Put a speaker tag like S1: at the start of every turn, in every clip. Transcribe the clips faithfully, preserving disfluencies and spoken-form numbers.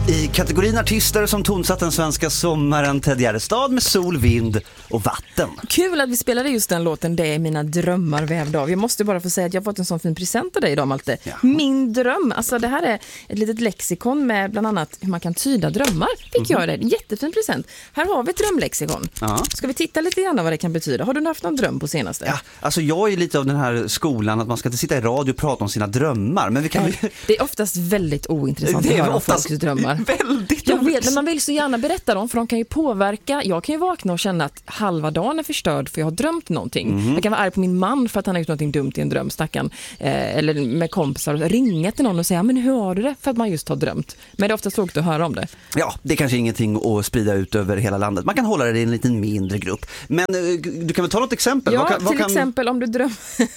S1: I kategorin artister som tonsatt den svenska sommaren, Ted Gärdestad med sol, vind och vatten.
S2: Kul att vi spelade just den låten, det är mina drömmar vävda av. Jag måste bara få säga att jag har fått en sån fin present av dig idag, Malte. Ja. Min dröm, alltså det här är ett litet lexikon med bland annat hur man kan tyda drömmar. Fick mm-hmm. jag det, jättefin present. Här har vi ett drömlexikon. Ja. Ska vi titta lite grann vad det kan betyda? Har du haft någon dröm på senaste?
S1: Ja, alltså jag är lite av den här skolan att man ska inte sitta i radio och prata om sina drömmar. Men vi kan...
S2: Nej, det är oftast väldigt ointressant
S1: det är
S2: att höra
S1: oftast...
S2: folks drömmar.
S1: Väldigt
S2: jag vet, men man vill så gärna berätta dem, för de kan ju påverka. Jag kan ju vakna och känna att halva dagen är förstörd för jag har drömt någonting. Mm-hmm. Jag kan vara arg på min man för att han har gjort någonting dumt i en dröm, stackarn. Eh, eller med kompisar och ringa till någon och säga, men hur har du det? För att man just har drömt. Men det är ofta tråkigt att höra om det.
S1: Ja, det är kanske ingenting att sprida ut över hela landet. Man kan hålla det i en liten mindre grupp. Men du kan väl ta något exempel?
S2: Ja,
S1: vad kan, vad
S2: till
S1: kan...
S2: exempel om du, dröm...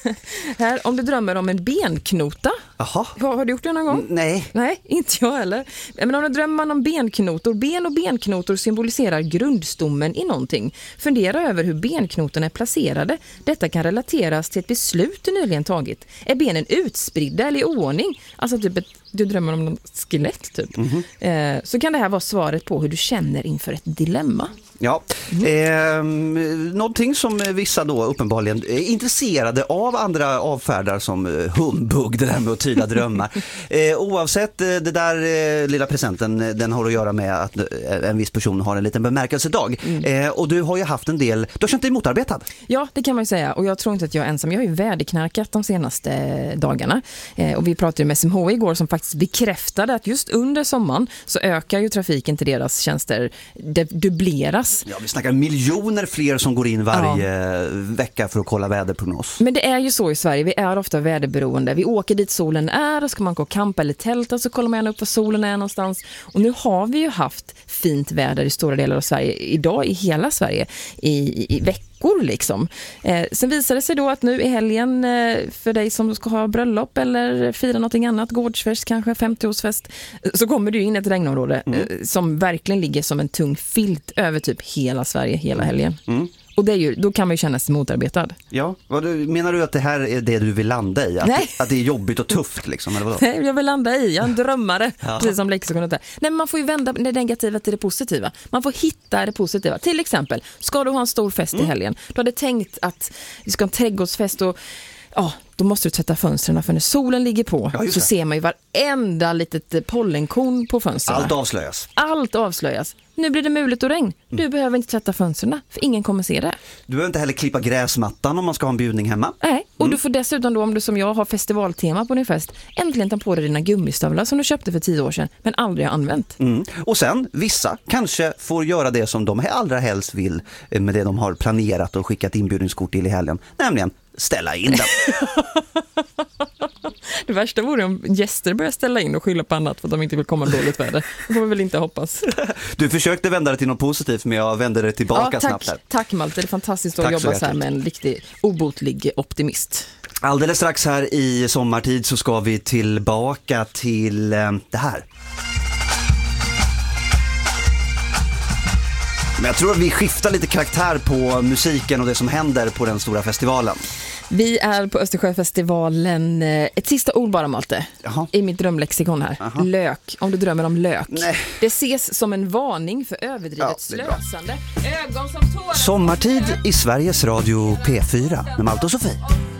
S2: Här, om du drömmer om en benknota.
S1: Jaha.
S2: Har, har du gjort det någon gång?
S1: Nej.
S2: Nej, inte jag heller. Men om du drömmer om benknotor, ben och benknotor symboliserar grundstommen i någonting. Fundera över hur benknotorna är placerade. Detta kan relateras till ett beslut du nyligen tagit. Är benen utspridda eller i ordning? Alltså typ ett, du drömmer om något skelett typ. Mm-hmm. Eh, så kan det här vara svaret på hur du känner inför ett dilemma.
S1: Ja, eh, någonting som vissa då uppenbarligen är intresserade av, andra avfärdar som humbug, det där med att tyda drömmar. Eh, oavsett det där eh, lilla presenten, den har att göra med att en viss person har en liten bemärkelsedag. Mm. Eh, och du har ju haft en del, du har känt dig motarbetad.
S2: Ja, det kan man ju säga, och jag tror inte att jag är ensam. Jag har ju väderknarkat de senaste dagarna. Eh, och vi pratade med S M H I igår som faktiskt bekräftade att just under sommaren så ökar ju trafiken till deras tjänster, det dubbleras.
S1: Ja, vi snackar miljoner fler som går in varje ja. vecka för att kolla väderprognos.
S2: Men det är ju så i Sverige, vi är ofta väderberoende. Vi åker dit solen är och ska man gå och campa eller tälta så kollar man gärna upp var solen är någonstans. Och nu har vi ju haft fint väder i stora delar av Sverige, idag i hela Sverige, i, i, i veckor liksom. Eh, sen visar det sig då att nu i helgen eh, för dig som ska ha bröllop eller fira någonting annat, gårdsfest, kanske femtioårsfest, så kommer du in ett regnområde mm. eh, som verkligen ligger som en tung filt över typ hela Sverige hela helgen. Mm. Och det är ju, då kan man ju känna sig motarbetad.
S1: Ja, vad du, menar du att det här är det du vill landa i? Att,
S2: Nej.
S1: att det är jobbigt och tufft liksom? Eller vadå?
S2: Nej, jag vill landa i, jag är en drömmare. Ja. Precis som lexikonet där. Nej, men man får ju vända det negativa till det positiva. Man får hitta det positiva. Till exempel, ska du ha en stor fest mm. i helgen? Du hade tänkt att vi ska ha en trädgårdsfest och ja, då måste du tvätta fönstren, för när solen ligger på ja, så ser man ju varenda litet pollenkorn på fönstren.
S1: Allt avslöjas.
S2: Allt avslöjas. Nu blir det mulet och regn. Du mm. behöver inte tvätta fönstren, för ingen kommer se det.
S1: Du behöver inte heller klippa gräsmattan om man ska ha en bjudning hemma.
S2: Nej, och
S1: mm.
S2: du får dessutom då, om du som jag har festivaltema på din fest, äntligen ta på dig dina gummistövlar som du köpte för tio år sedan, men aldrig har använt.
S1: Mm. Och sen, vissa kanske får göra det som de allra helst vill med det de har planerat och skickat inbjudningskort till i helgen, nämligen ställa in den.
S2: Det värsta vore om gäster börjar ställa in och skylla på annat för att de inte vill komma dåligt väder. Det får vi väl inte hoppas.
S1: Du försökte vända det till något positivt, men jag vände det tillbaka
S2: ja, tack,
S1: snabbt här.
S2: Tack Malte, det är fantastiskt att tack jobba så, så här med en riktig obotlig optimist.
S1: Alldeles strax här i sommartid så ska vi tillbaka till eh, det här. Men jag tror att vi skiftar lite karaktär på musiken och det som händer på den stora festivalen.
S2: Vi är på Östersjöfestivalen. Ett sista ord bara, Malte. Jaha. I mitt drömlexikon här. Jaha. Lök, om du drömmer om lök. Nej. Det ses som en varning för överdrivet ja, slösande. Ögon som tårar.
S1: Sommartid i Sveriges Radio P fyra med Malte och Sofie.